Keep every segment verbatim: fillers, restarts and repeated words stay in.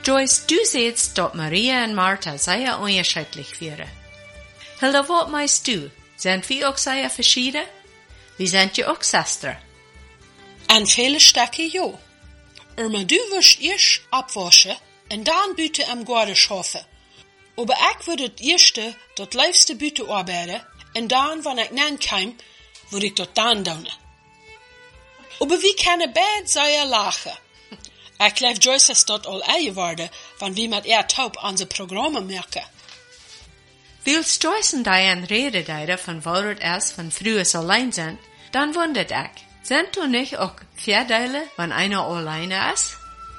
Joyce, du siehst, dass Maria und Martha sehr unterschiedlich wären. Hilda, was meinst du? Sind wir auch sehr verschieden? Wie sind ihr auch Schwestern? An viele Stücke ja. Aber du wirst erst abwaschen und dann Büte am Garten schaffen. Aber ich würde das erste, das liebste Büte arbeiten und dann, wenn ich nan kam, würde ich das dann tun. Aber wie können beide sehr lachen? Ich glaube, Joyce ist dort all ei geworden, wenn wir mit ihr taub unsere Programme merken. Willst Joyce und Diane reden deiden von woran es von früher allein sind, dann wundert ich, sind du nicht auch Vorteile, wenn einer alleine ist?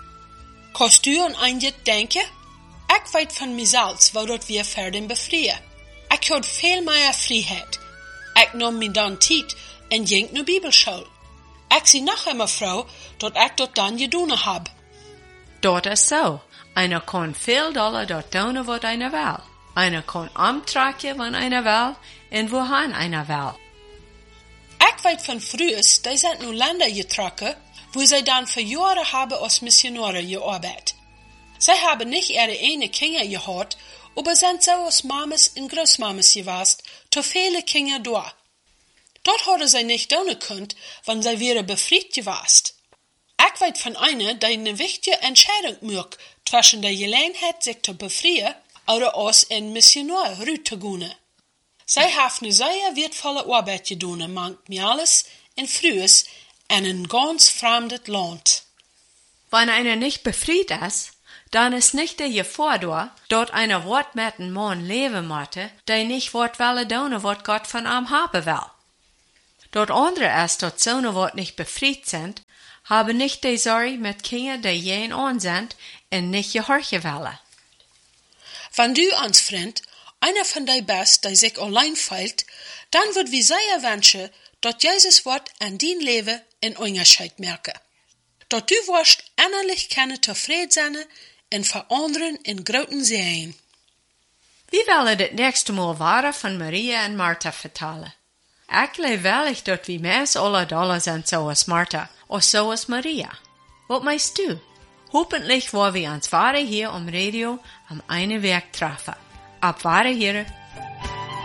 Kannst du an ein Jit denken? Ich weiß von mir selbst, worauf wir Ferden befreien. Ich had viel mehr Freiheit. Ich nahm mir dann Zeit und ging nur Bibelschule. Ich sehe noch immer Frau, dass ich dort dann getan hab. Dort ist so. Einer kann viel Dollar dort tun, was einer will. Einer kann amtraken, wenn einer will, und wohin einer will. Ich weiß von früher, die sind nur Länder getrokken, wo sie dann für Jahre haben als Missionare gearbeitet. Sie haben nicht ihre eine Kinder gehabt, aber sind so als Mamas und Großmamas gewesen, zu viele Kinder da. Dort haben sie nicht tun können, wenn sie wieder befreit gewesen. Ich weiß von einer, die eine wichtige Entscheidung macht, zwischen der Gelegenheit, sich zu befreien, oder als ein Missionar zu gehen. Sie haben eine sehr wertvolle Arbeit getan, mangt mir alles in frühes in ein ganz fremdes Land. Wenn einer nicht befreit ist, dann ist nicht der Gefahr da, dort einer Wort mit einem Mann leben möchte, der nicht Wort will tun, was Gott von ihm haben will. Dort andere ist, dort so eine Wort nicht befreit sind, haben nicht die Sorge mit Kindern, die jen an sind, und nicht gehorchen wollen. Wenn du ans Freund einer von die bist, die sich allein feilt, dann wird wie sehr wünschen, dass Jesus Wort an dein Leben in Unterschied merke. Dass du wirst innerlich keine zufrieden sein und für anderen in großen sehen. Wie will das nächste Mal Ware von Maria und Martha vertellen? Ich glaube wirklich, dass wir mehr alle Dollar sind so als Martha, als so als Maria. Was meinst du? Hoffentlich wollen wir uns Ware hier am Radio am einen Weg treffen. Ab Ware hier